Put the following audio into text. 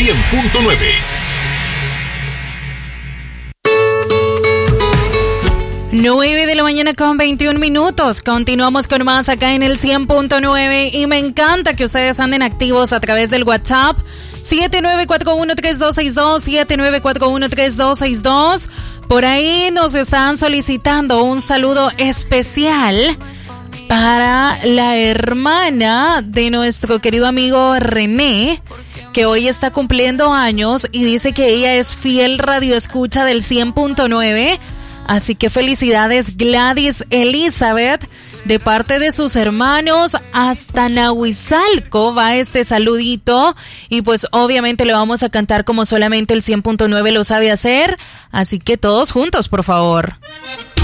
100.9. Nueve de la mañana con 21 minutos. Continuamos con más acá en el 100.9 y me encanta que ustedes anden activos a través del WhatsApp 79413262, 79413262. Por ahí nos están solicitando un saludo especial para la hermana de nuestro querido amigo René, que hoy está cumpliendo años y dice que ella es fiel radioescucha del 100.9. Así que felicidades, Gladys Elizabeth, de parte de sus hermanos hasta Nahuizalco va este saludito y pues obviamente le vamos a cantar como solamente el 100.9 lo sabe hacer, así que todos juntos, por favor.